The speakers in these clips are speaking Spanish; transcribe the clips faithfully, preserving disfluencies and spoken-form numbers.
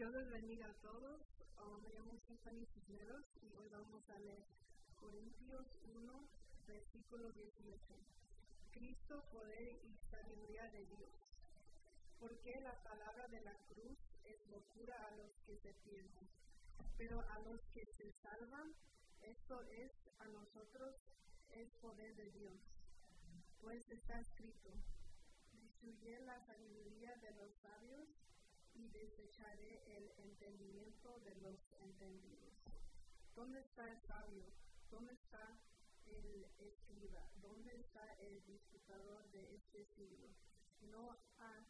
Dios les bendiga a todos. Um, me llamo Stephanie Cisneros y hoy vamos a leer Corintios uno, versículo dieciocho. Cristo, poder y sabiduría de Dios. Porque la palabra de la cruz es locura a los que se pierden, pero a los que se salvan, esto es a nosotros, es poder de Dios. Pues está escrito: destruiré la sabiduría de los sabios y desecharé el entendimiento de los entendidos. ¿Dónde está el sabio? ¿Dónde está el escriba? ¿Dónde está el disputador de este siglo? No ha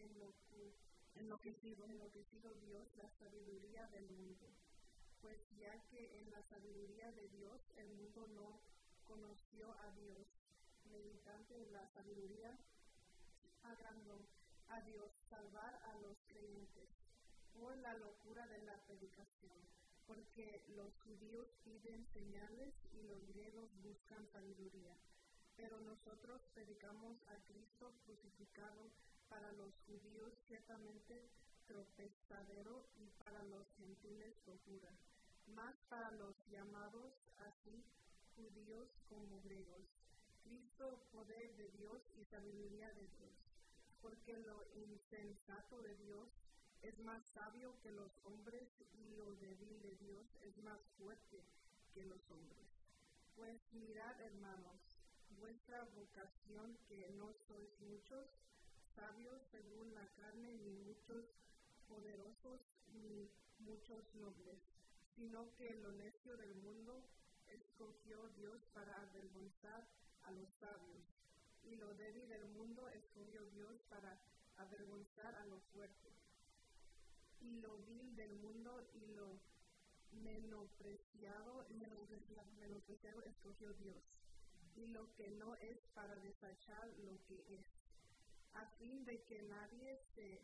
enloquecido, enloquecido Dios la sabiduría del mundo. Pues ya que en la sabiduría de Dios el mundo no conoció a Dios, mediante la sabiduría agrandó a Dios salvar a los creyentes por la locura de la predicación, porque los judíos piden señales y los griegos buscan sabiduría. Pero nosotros predicamos a Cristo crucificado, para los judíos ciertamente tropezadero y para los gentiles locura, más para los llamados así judíos como griegos, Cristo poder de Dios y sabiduría de Dios. Porque lo insensato de Dios es más sabio que los hombres y lo débil de Dios es más fuerte que los hombres. Pues mirad, hermanos, vuestra vocación, que no sois muchos sabios según la carne, ni muchos poderosos, ni muchos nobles, sino que lo necio del mundo escogió Dios para avergonzar a los sabios, y lo débil del mundo escogió Dios para avergonzar a lo fuerte, y lo vil del mundo y lo menospreciado, menospreciado escogió Dios, y lo que no es para desechar lo que es, a fin de que nadie se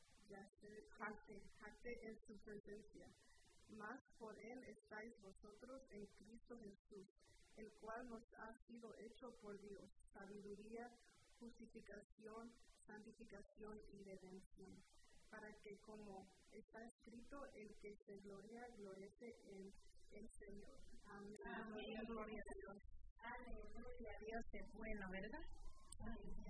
jacte, jacte en su presencia. Mas por él estáis vosotros en Cristo Jesús, el cual nos ha sido hecho por Dios sabiduría, justificación, santificación y redención, para que, como está escrito, el que se gloria, gloriese en el Señor. Amén. Amén. Gloria a Dios. Aleluya. Dios es bueno, ¿verdad? Aleluya.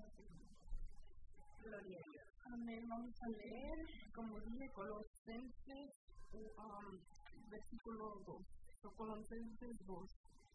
Gloria a Dios. Amén. Vamos a leer, como dije, Colosenses, um, versículo dos. Colosenses dos.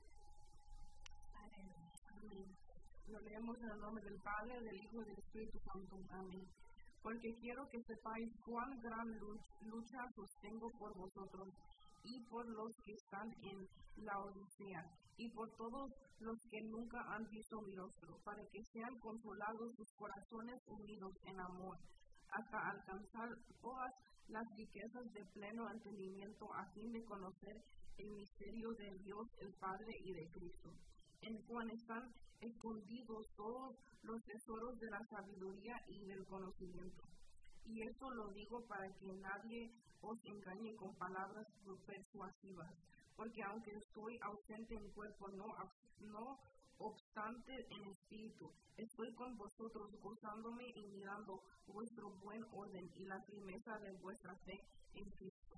Amén. Lo leemos en el nombre del Padre, del Hijo y del Espíritu Santo. Amén. Porque quiero que sepáis cuán gran lucha sostengo por vosotros y por los que están en la Odisea y por todos los que nunca han visto mi rostro, para que sean consolados sus corazones unidos en amor, hasta alcanzar todas las riquezas de pleno entendimiento, a fin de conocer el misterio de Dios el Padre y de Cristo, en cual están escondidos todos los tesoros de la sabiduría y del conocimiento. Y esto lo digo para que nadie os engañe con palabras persuasivas, porque aunque estoy ausente en cuerpo, no, no obstante en espíritu, estoy con vosotros gozándome y mirando vuestro buen orden y la firmeza de vuestra fe en Cristo.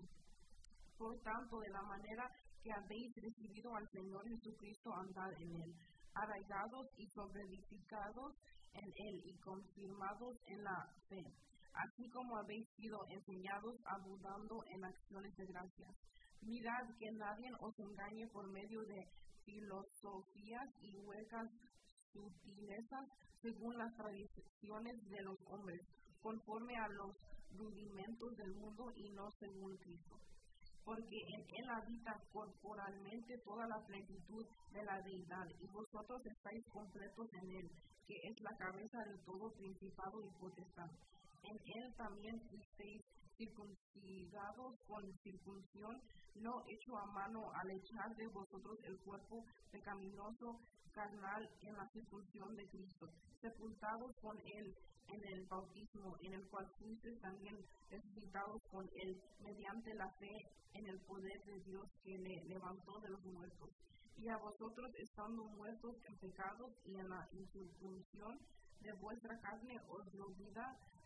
Por tanto, de la manera que habéis recibido al Señor Jesucristo, andad en él, arraigados y sobreedificados en él y confirmados en la fe, así como habéis sido enseñados, abundando en acciones de gracias. Mirad que nadie os engañe por medio de filosofías y huecas sutilezas, según las tradiciones de los hombres, conforme a los rudimentos del mundo y no según Cristo. Porque en él habita corporalmente toda la plenitud de la deidad, y vosotros estáis completos en él, que es la cabeza de todo principado y potestad. En él también fuisteis circuncidados con circuncisión, no hecho a mano, al echar de vosotros el cuerpo pecaminoso carnal en la circuncisión de Cristo, sepultados con él en el bautismo, en el cual fuisteis también resucitados con él, mediante la fe en el poder de Dios que le levantó de los muertos. Y a vosotros, estando muertos en pecados y en la incircuncisión de vuestra carne, os dio vida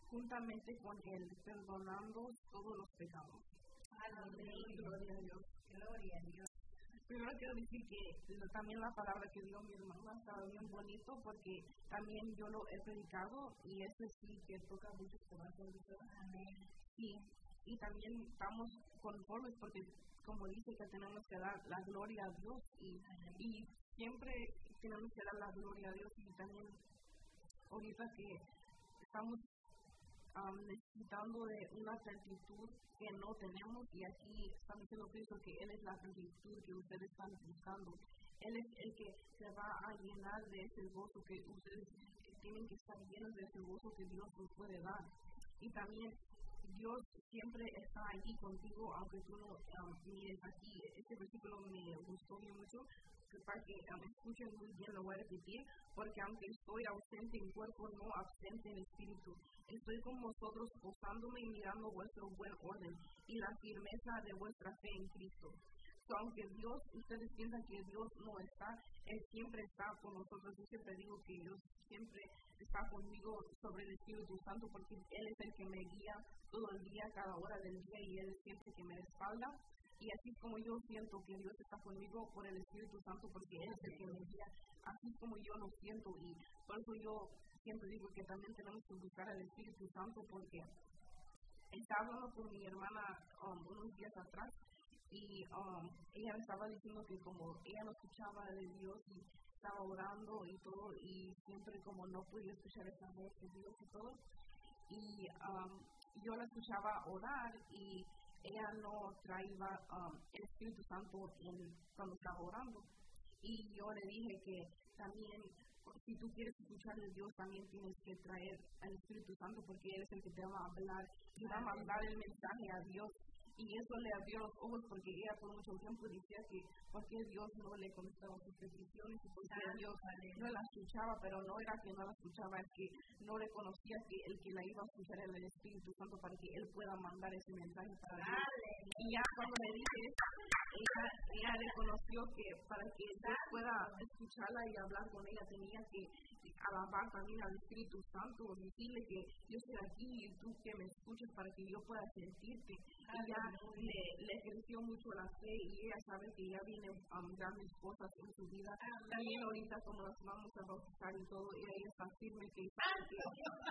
juntamente con Él, perdonando todos los pecados. Amén. Gloria a Dios. Gloria a Dios. Primero quiero decir que también la palabra que dio mi hermana estaba bien bonito, porque también yo lo he predicado y eso sí que toca muchos corazones. Amén. Sí, y también estamos conformes porque, como dice, que tenemos que dar la gloria a Dios y, y siempre tenemos que dar la gloria a Dios. Y también ahorita que estamos um, necesitando de una gratitud que no tenemos, y aquí estamos diciendo Cristo que Él es la gratitud que ustedes están buscando. Él es el que se va a llenar de ese gozo, que ustedes tienen que estar llenos de ese gozo que Dios nos puede dar. Y también Dios siempre está allí contigo, aunque tú no um, mires aquí. Este versículo me gustó mucho, que para que um, escuchen muy bien lo voy a repetir, porque aunque estoy ausente en cuerpo, no ausente en espíritu. Estoy con vosotros gozándome y mirando vuestro buen orden y la firmeza de vuestra fe en Cristo. So, aunque Dios, ustedes piensan que Dios no está, Él siempre está con nosotros. Yo siempre digo que Dios siempre está conmigo sobre el Espíritu Santo, porque Él es el que me guía todo el día, cada hora del día, y Él es siempre que me respalda. Y así como yo siento que Dios está conmigo por el Espíritu Santo, porque Él es el que me guía, así como yo lo siento. Y por eso yo siempre digo que también tenemos que buscar al Espíritu Santo, porque estaba hablando con mi hermana um, unos días atrás, y um, ella me estaba diciendo que como ella no escuchaba de Dios y estaba orando y todo, y siempre como no podía escuchar esa voz de Dios y todo, y um, yo la escuchaba orar y ella no traía um, el Espíritu Santo en, cuando estaba orando. Y yo le dije que también, si tú quieres escuchar de Dios, también tienes que traer al Espíritu Santo, porque Él es el que te va a hablar y va a mandar el mensaje a Dios. Y eso le abrió los ojos, porque ella por mucho tiempo decía que por qué Dios no le contestaba sus peticiones, y por qué Dios no la escuchaba, pero no era que no la escuchaba, es que no reconocía que el que la iba a escuchar era el Espíritu Santo, para que Él pueda mandar ese mensaje para Dios. Y ya cuando le dije eso, ella, ella reconoció que para que Dios pueda escucharla y hablar con ella, tenía que alabar también al Espíritu Santo, decirle que yo estoy aquí y tú que me escuches, para que yo pueda sentirte. Y ya le, le creció mucho la fe, y ella sabe que ya vienen um, grandes cosas en su vida. También ahorita, como las vamos a bautizar y todo, ella está firme que, que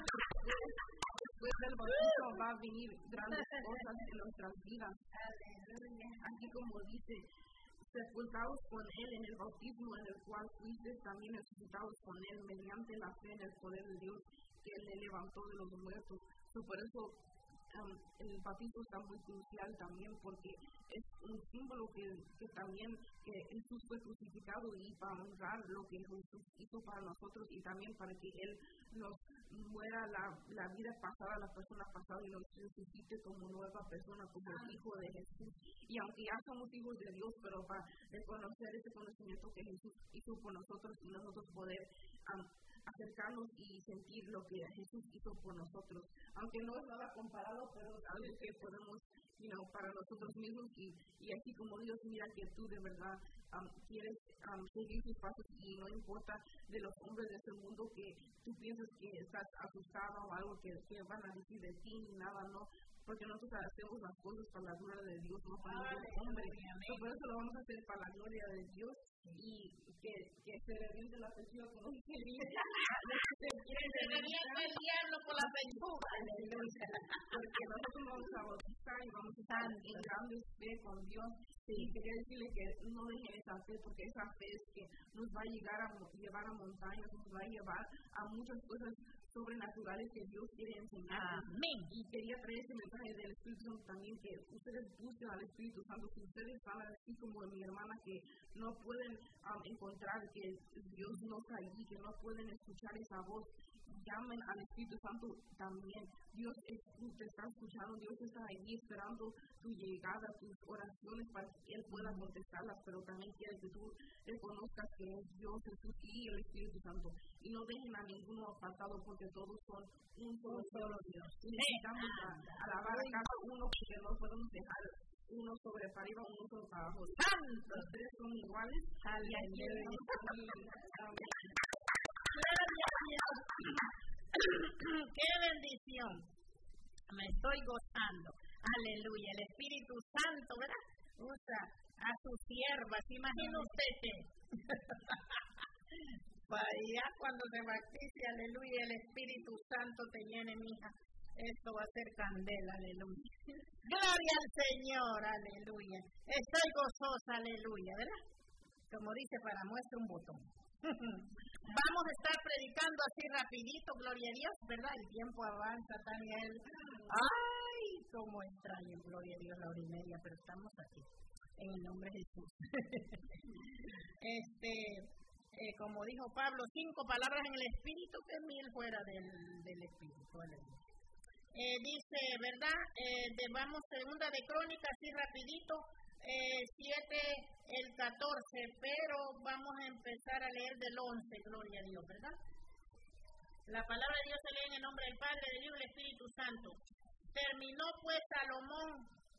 después del bautismo va a venir grandes cosas en nuestras vidas. Así como dice, sepultados con Él en el bautismo, en el cual fuiste también resucitados con Él mediante la fe en el poder de Dios, que Él le levantó de los muertos. So, por eso um, el bautismo está muy crucial también, porque es un símbolo que, que también que Jesús fue crucificado, y para honrar lo que Jesús hizo para nosotros, y también para que Él nos muera la, la vida pasada, la persona pasada, y nos resucite como nueva persona, como el Hijo de Jesús. Y aunque ya somos hijos de Dios, pero para reconocer ese conocimiento que Jesús hizo por nosotros, y nosotros poder um, acercarnos y sentir lo que Jesús hizo por nosotros, aunque no es nada comparado, pero es algo que podemos, you know, para nosotros mismos. Y, y así como Dios mira que tú de verdad um, quieres um, seguir sus pasos, y no importa de los hombres de este mundo que tú piensas que estás asustado o algo que, que van a decir de ti, ni nada, no, porque nosotros hacemos las cosas para la gloria de Dios, no para los hombres. Por eso lo vamos a hacer para la gloria de Dios, y que, que se reviente la pechuga como dice el se reviente el diablo por la pechuga, porque nosotros vamos a bautizar y vamos a estar en grande fe con Dios. Sí. Y quería decirle que no dejen esa fe, porque esa fe es que nos va a llegar a llevar a montañas, nos va a llevar a muchas cosas sobrenaturales que Dios quiere enseñar. Amén. Y quería traer ese mensaje del Espíritu Santo también, que ustedes busquen al Espíritu Santo. Si ustedes están así como mi hermana, que no pueden um, encontrar que Dios no está allí, que no pueden escuchar esa voz, llamen al Espíritu Santo también. Dios es, te está escuchando, Dios está allí esperando tu llegada, tus oraciones, para que Él pueda contestarlas, pero también quiere que tú reconozcas que es Dios, Jesús y el Espíritu Santo, y no dejen a ninguno apartado, porque todos son un solo Dios. Necesitamos a, alabar a cada uno, porque no podemos dejar uno sobre para arriba, uno sobre para abajo. Los tres son iguales. ¡Qué bendición! Me estoy gozando. Aleluya. El Espíritu Santo, ¿verdad? Usa a sus siervas. Imagina usted que para allá cuando se bautice, aleluya, el Espíritu Santo te llene, mija. Esto va a ser candela, aleluya. Gloria al Señor, aleluya. Estoy gozosa, aleluya, ¿verdad? Como dice, para muestra un botón. Vamos a estar predicando así rapidito, gloria a Dios, ¿verdad? El tiempo avanza, Daniel. Ay, cómo extraño, gloria a Dios, la hora y media, pero estamos aquí, en el nombre de Jesús. este, eh, como dijo Pablo, cinco palabras en el Espíritu, que mil fuera del, del Espíritu, aleluya. Eh, dice, ¿verdad? Eh, de, vamos, segunda de Crónicas, así rapidito, eh, siete, el catorce, pero vamos a empezar a leer del once, gloria a Dios, ¿verdad? La palabra de Dios se lee en el nombre del Padre, del Hijo y del Espíritu Santo. Terminó pues Salomón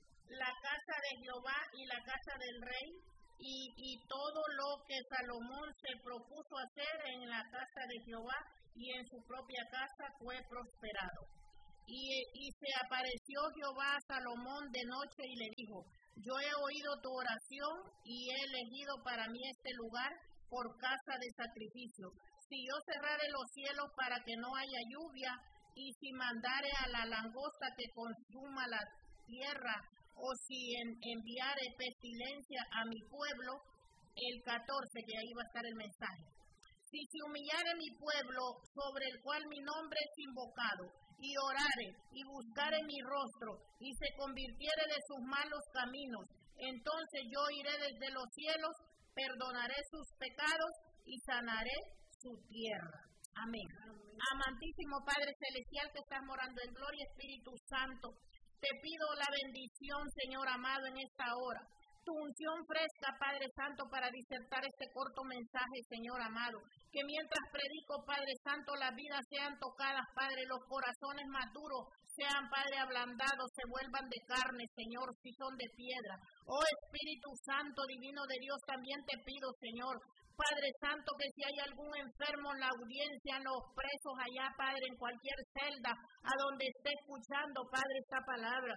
la casa de Jehová y la casa del rey, y, y todo lo que Salomón se propuso hacer en la casa de Jehová y en su propia casa fue prosperado. Y, y se apareció Jehová a Salomón de noche y le dijo: yo he oído tu oración y he elegido para mí este lugar por casa de sacrificio. Si yo cerrare los cielos para que no haya lluvia, y si mandare a la langosta que consuma la tierra, o si en, enviare pestilencia a mi pueblo, el catorce, que ahí va a estar el mensaje. Si se humillare mi pueblo, sobre el cual mi nombre es invocado, y orare, y buscare mi rostro, y se convirtiere de sus malos caminos, entonces yo iré desde los cielos, perdonaré sus pecados, y sanaré su tierra. Amén. Amén. Amantísimo Padre Celestial que estás morando en gloria, Espíritu Santo, te pido la bendición, Señor amado, en esta hora. Tu unción fresca, Padre Santo, para disertar este corto mensaje, Señor amado. Que mientras predico, Padre Santo, las vidas sean tocadas, Padre, los corazones maduros sean, Padre, ablandados, se vuelvan de carne, Señor, si son de piedra. Oh Espíritu Santo, divino de Dios, también te pido, Señor, Padre Santo, que si hay algún enfermo en la audiencia, en los presos allá, Padre, en cualquier celda, a donde esté escuchando, Padre, esta palabra,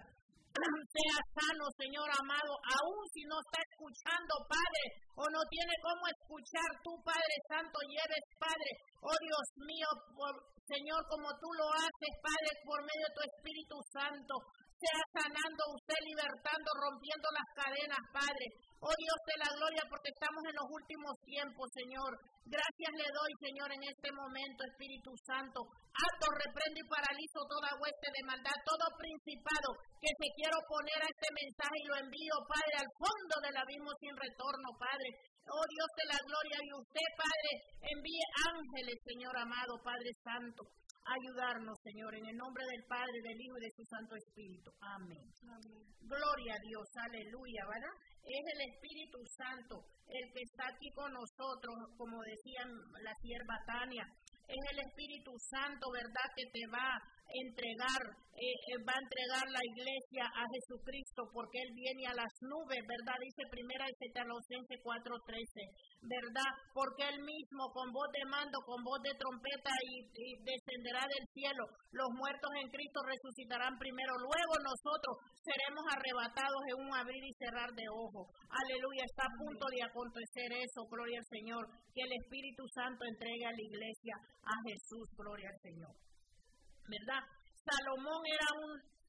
sea sano, Señor amado, aún si no está escuchando, Padre, o no tiene cómo escuchar, tú, Padre Santo, lleves, Padre, oh Dios mío, por, Señor, como tú lo haces, Padre, por medio de tu Espíritu Santo, sea sanando usted, libertando, rompiendo las cadenas, Padre. Oh Dios de la gloria, porque estamos en los últimos tiempos, Señor. Gracias le doy, Señor, en este momento, Espíritu Santo. Ato, reprendo y paralizo toda hueste de maldad, todo principado que se quiera oponer a este mensaje y lo envío, Padre, al fondo del abismo sin retorno, Padre. Oh Dios de la gloria, y usted, Padre, envíe ángeles, Señor amado, Padre Santo, ayudarnos, Señor, en el nombre del Padre, del Hijo y de su Santo Espíritu. Amén. Amén. Gloria a Dios, aleluya, ¿verdad? Es el Espíritu Santo el que está aquí con nosotros, como decía la sierva Tania. Es el Espíritu Santo, ¿verdad?, que te va a entregar, eh, va a entregar la iglesia a Jesucristo, porque Él viene a las nubes, ¿verdad? Dice primera de Tesalonicenses cuatro trece, ¿verdad? Porque Él mismo, con voz de mando, con voz de trompeta, y, y descenderá del cielo. Los muertos en Cristo resucitarán primero, luego nosotros seremos arrebatados en un abrir y cerrar de ojos. Aleluya, está a punto de acontecer eso, gloria al Señor, que el Espíritu Santo entregue a la iglesia a Jesús, gloria al Señor, ¿verdad? Salomón era un,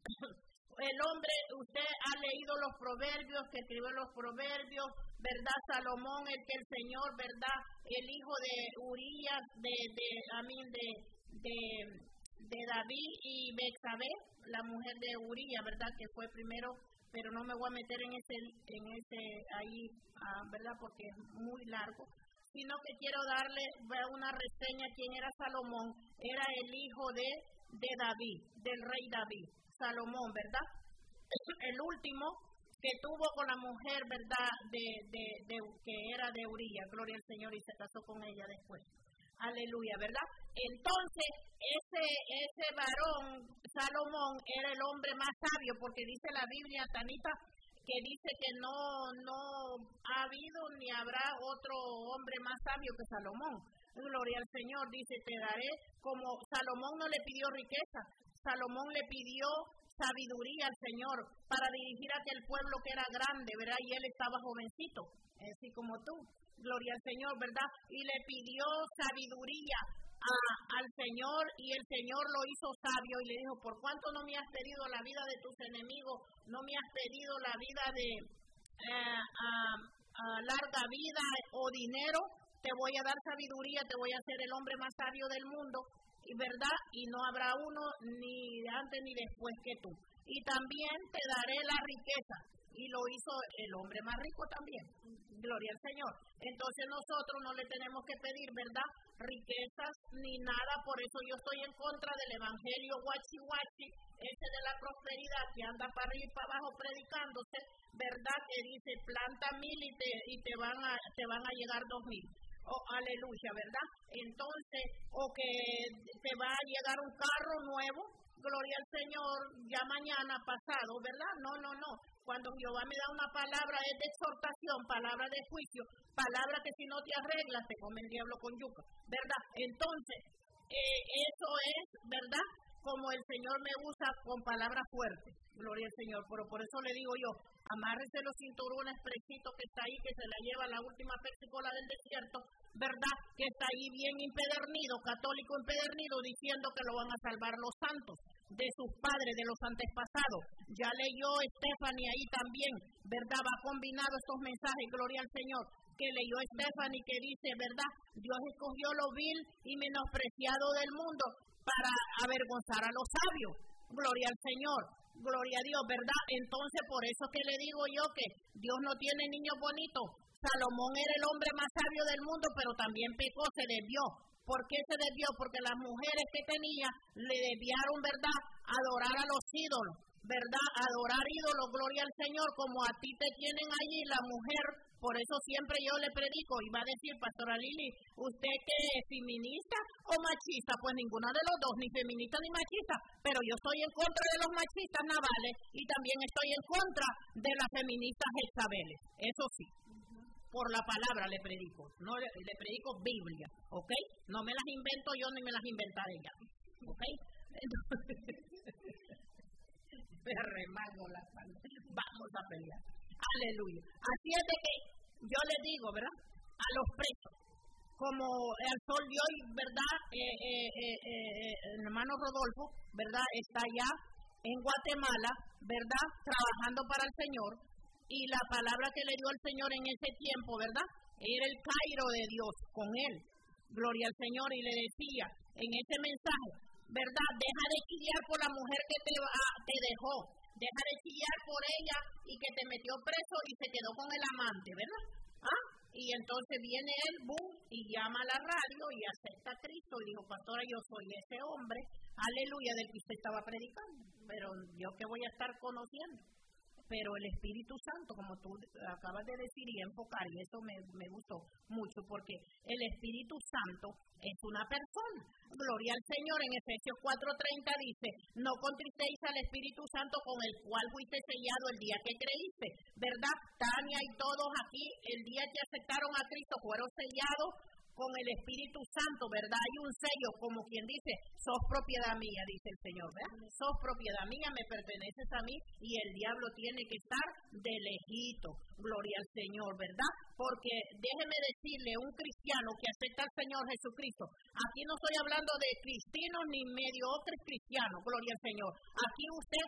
el hombre, usted ha leído los proverbios, que escribió los proverbios, ¿verdad? Salomón, el que el Señor, ¿verdad? El hijo de Urías, de, de, a mí, de, de, de David y Betsabé, la mujer de Urías, ¿verdad? Que fue primero, pero no me voy a meter en ese, en ese ahí, ah, ¿verdad? Porque es muy largo, sino que quiero darle una reseña. ¿Quién era Salomón? Era el hijo de, de David, del rey David, Salomón, ¿verdad? El último que tuvo con la mujer, ¿verdad?, de, de, de, que era de Urías, gloria al Señor, y se casó con ella después. Aleluya, ¿verdad? Entonces, ese, ese varón, Salomón, era el hombre más sabio, porque dice la Biblia, Tanita, que dice que no, no ha habido ni habrá otro hombre más sabio que Salomón. Gloria al Señor, dice, te daré, como Salomón no le pidió riqueza, Salomón le pidió sabiduría al Señor para dirigir a aquel pueblo que era grande, ¿verdad? Y él estaba jovencito, así como tú, gloria al Señor, ¿verdad? Y le pidió sabiduría a, al Señor, y el Señor lo hizo sabio y le dijo, ¿por cuánto no me has pedido la vida de tus enemigos? No me has pedido la vida de eh, a, a larga vida o dinero, te voy a dar sabiduría, te voy a hacer el hombre más sabio del mundo. Y verdad, y no habrá uno ni antes ni después que tú. Y también te daré la riqueza. Y lo hizo el hombre más rico también. Gloria al Señor. Entonces nosotros no le tenemos que pedir, ¿verdad?, riquezas ni nada. Por eso yo estoy en contra del evangelio guachi guachi, ese de la prosperidad que anda para arriba y para abajo predicándose, ¿verdad?, que dice planta mil y te, y te van a, te van a llegar dos mil. Oh, aleluya, ¿verdad? Entonces, o que te va a llegar un carro nuevo, gloria al Señor, ya mañana pasado, ¿verdad? No, no, no. Cuando Jehová me da una palabra es de exhortación, palabra de juicio, palabra que si no te arreglas te come el diablo con yuca, ¿verdad? Entonces, eh, eso es, ¿verdad?, como el Señor me usa con palabras fuertes, gloria al Señor. Pero por eso le digo yo, amárrese los cinturones precisos que está ahí, que se la lleva la última persicola del desierto, ¿verdad?, que está ahí bien impedernido, católico impedernido, diciendo que lo van a salvar los santos de sus padres, de los antepasados. Ya leyó Stephanie ahí también, ¿verdad?, va combinado estos mensajes, gloria al Señor, que leyó Stephanie, que dice, ¿verdad?, Dios escogió lo vil y menospreciado del mundo para avergonzar a los sabios. Gloria al Señor, gloria a Dios, ¿verdad? Entonces, por eso que le digo yo que Dios no tiene niños bonitos. Salomón era el hombre más sabio del mundo, pero también pecó, se desvió. ¿Por qué se desvió? Porque las mujeres que tenía le desviaron, ¿verdad?, adorar a los ídolos, ¿verdad? Adorar ídolos, gloria al Señor, como a ti te tienen allí la mujer. Por eso siempre yo le predico y va a decir, pastora Lili, ¿usted qué es, feminista o machista? Pues ninguna de los dos, ni feminista ni machista, pero yo estoy en contra de los machistas navales y también estoy en contra de las feministas Jezabel, eso sí. Por la palabra le predico, no le, le predico Biblia, ¿ok? No me las invento yo ni me las inventaré ella, ¿ok? Me remango la espalda. Vamos a pelear. Aleluya. Así es de que yo le digo, ¿verdad?, a los presos, como el sol de hoy, ¿verdad?, eh, eh, eh, eh, el hermano Rodolfo, ¿verdad?, está allá en Guatemala, ¿verdad?, trabajando para el Señor. Y la palabra que le dio el Señor en ese tiempo, ¿verdad?, era el Cairo de Dios con él. Gloria al Señor. Y le decía en ese mensaje, ¿verdad?, deja de chillar por la mujer que te, ah, te dejó. Deja de chillar por ella y que te metió preso y se quedó con el amante, ¿verdad? ¿Ah? Y entonces viene él, boom, y llama a la radio y acepta a Cristo y dijo, pastora, yo soy ese hombre, aleluya, del que usted estaba predicando, pero yo que voy a estar conociendo. Pero el Espíritu Santo, como tú acabas de decir y enfocar, y eso me, me gustó mucho, porque el Espíritu Santo es una persona. Gloria al Señor. En Efesios cuatro treinta dice, no contristéis al Espíritu Santo con el cual fuiste sellado el día que creíste, ¿verdad? Tania y todos aquí, el día que aceptaron a Cristo, fueron sellados con el Espíritu Santo, ¿verdad? Hay un sello, como quien dice, sos propiedad mía, dice el Señor, ¿verdad? Sos propiedad mía, me perteneces a mí, y el diablo tiene que estar de lejito. Gloria al Señor, ¿verdad? Porque déjeme decirle, un cristiano que acepta al Señor Jesucristo, aquí no estoy hablando de cristianos ni mediocres cristianos, gloria al Señor. Aquí usted